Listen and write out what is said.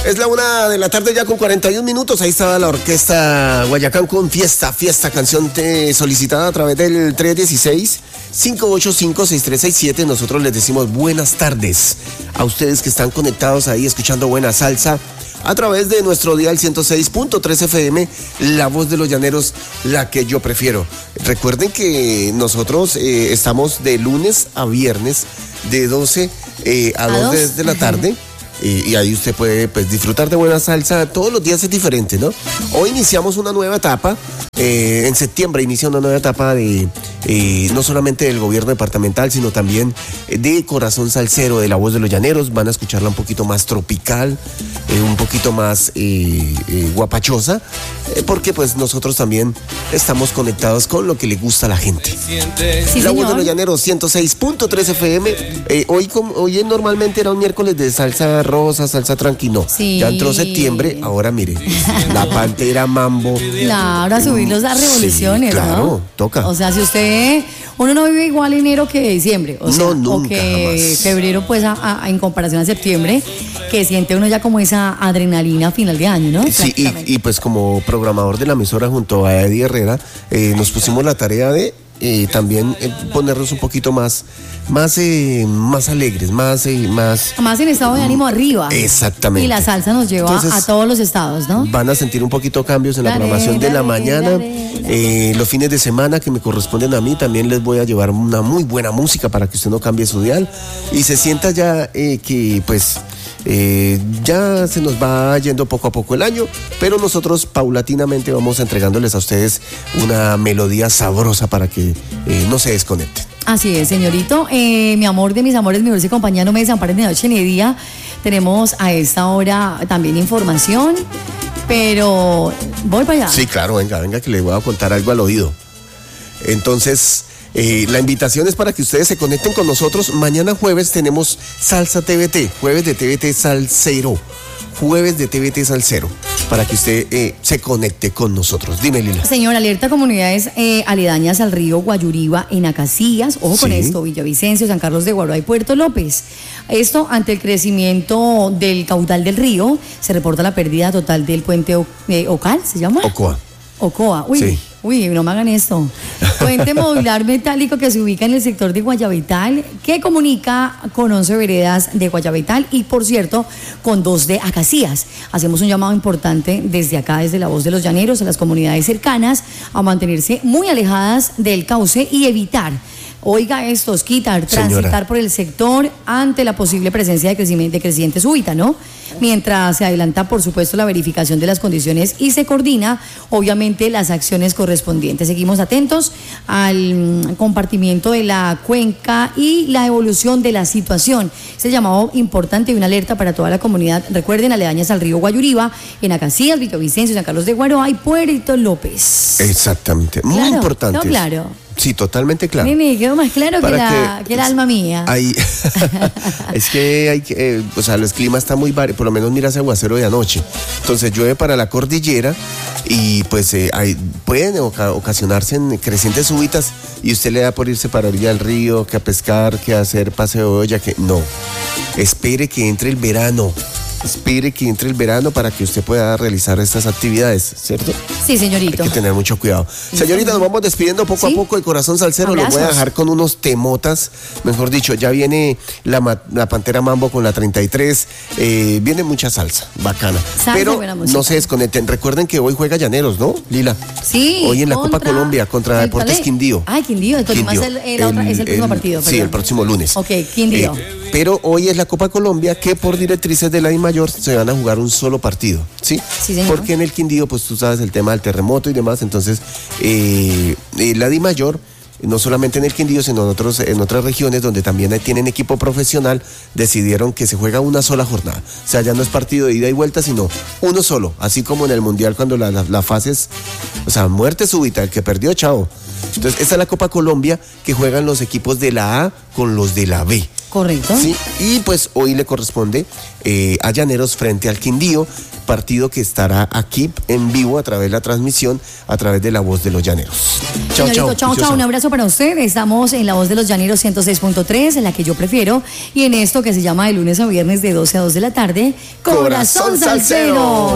Es la 1:00 ya con 41 minutos. Ahí estaba la orquesta Guayacán con Fiesta, canción solicitada a través del 316-585-6367. Nosotros les decimos buenas tardes a ustedes que están conectados ahí escuchando buena salsa a través de nuestro dial 106.3 FM, La Voz de los Llaneros, la que yo prefiero. Recuerden que nosotros estamos de lunes a viernes de 12 a 2 de la tarde. Y ahí usted puede disfrutar de buena salsa. Todos los días es diferente, ¿no? Hoy iniciamos una nueva etapa. En septiembre inicia una nueva etapa de no solamente del gobierno departamental, sino también de Corazón Salsero, de La Voz de los Llaneros. Van a escucharla un poquito más tropical, un poquito más guapachosa, porque pues nosotros también estamos conectados con lo que le gusta a la gente. Sí, La Voz de señor. los Llaneros, 106.3 FM. Hoy normalmente era un miércoles de salsa rosa, salsa tranquilo. Sí. Ya entró septiembre, ahora mire, la Pantera Mambo. Claro, a subirlos a revoluciones, Sí, claro, ¿no? toca. O sea, si uno no vive igual enero que diciembre, o sea, No, nunca, o que jamás. febrero, pues, en comparación a septiembre, que siente uno ya como esa adrenalina a final de año, ¿no? Sí, Prácticamente. y pues como programador de la emisora junto a Eddie Herrera, nos pusimos la tarea de también ponernos un poquito más alegres, más Más en estado de ánimo arriba. Exactamente. Y la salsa nos lleva Entonces, a todos los estados, ¿no? van a sentir un poquito cambios en la Dale, programación de la dale, mañana. dale. Los fines de semana que me corresponden a mí, también les voy a llevar una muy buena música para que usted no cambie su dial y se sienta ya que pues ya se nos va yendo poco a poco el año, pero nosotros paulatinamente vamos entregándoles a ustedes una melodía sabrosa para que no se desconecten. Así es, señorito. Mi amor de mis amores, mi dulce compañía, no me desampares de noche ni de día. Tenemos a esta hora también información, pero voy para allá. Sí, claro, venga que les voy a contar algo al oído. Entonces, la invitación es para que ustedes se conecten con nosotros. Mañana jueves tenemos Salsa TVT, jueves de TVT Salsero. Jueves de TVT Salsero, para que usted se conecte con nosotros. Dime, Lila. Señor, alerta a comunidades aledañas al río Guayuriba en Acacías. Ojo con Sí. esto, Villavicencio, San Carlos de Guaroa y Puerto López. Esto ante el crecimiento del caudal del río. Se reporta la pérdida total del puente Ocal, ¿se llama? Ocoa. Uy, Sí. uy, no me hagan esto. Puente modular metálico que se ubica en el sector de Guayabital, que comunica con 11 veredas de Guayabital y, por cierto, con 2 de Acacías. Hacemos un llamado importante desde acá, desde La Voz de los Llaneros, a las comunidades cercanas, a mantenerse muy alejadas del cauce y evitar, oiga estos, transitar Señora. por el sector ante la posible presencia de creciente súbita, ¿no? Mientras se adelanta, por supuesto, la verificación de las condiciones y se coordina, obviamente, las acciones correspondientes. Seguimos atentos al compartimiento de la cuenca y la evolución de la situación. Este llamado importante y una alerta para toda la comunidad. Recuerden, aledañas al río Guayuriba, en Acacías, Villavicencio, San Carlos de Guaroa y Puerto López. Exactamente, muy Claro, importante. ¿no? Claro. Sí, totalmente claro. Nene, quedó más claro que el alma mía. Ahí, es que hay que, o sea, el clima está muy variado, por lo menos mira ese aguacero de anoche. Entonces llueve para la cordillera y pues pueden ocasionarse en crecientes súbitas y usted le da por irse para orilla del río, que a pescar, que a hacer paseo de olla, que no. Espere que entre el verano. Espere que entre el verano para que usted pueda realizar estas actividades, ¿cierto? Sí, señorito. Hay que tener mucho cuidado. Señorita, nos vamos despidiendo poco Sí. a poco de Corazón Salsero. Los voy a Abrazos. dejar con unos temotas. Mejor dicho, ya viene la Pantera Mambo con la 33. Viene mucha salsa, bacana. Salsa y Pero buena música. no se desconecten. Recuerden que hoy juega Llaneros, ¿no, Lila? Sí. Hoy en la Copa Colombia contra el Deportes Tolé. Quindío. Ay, Quindío. El Tolima es el próximo partido. Sí, perdón. el próximo lunes. Ok, Quindío. Pero hoy es la Copa Colombia que por directrices de la DIMAYOR se van a jugar un solo partido, ¿sí? Sí, señor. Porque en el Quindío, pues tú sabes el tema del terremoto y demás, entonces la DIMAYOR, no solamente en el Quindío, sino en otras regiones donde también tienen equipo profesional, decidieron que se juega una sola jornada. O sea, ya no es partido de ida y vuelta, sino uno solo, así como en el Mundial cuando la fase es, o sea, muerte súbita, el que perdió, chao. Entonces, esta es la Copa Colombia que juegan los equipos de la A con los de la B. Correcto. Sí, y pues hoy le corresponde a Llaneros frente al Quindío, partido que estará aquí en vivo a través de la transmisión, a través de La Voz de los Llaneros. Chao, chao. Un abrazo para usted. Estamos en La Voz de los Llaneros 106.3, en la que yo prefiero, y en esto que se llama de lunes a viernes de 12 a 2 de la tarde, Corazón Salsero.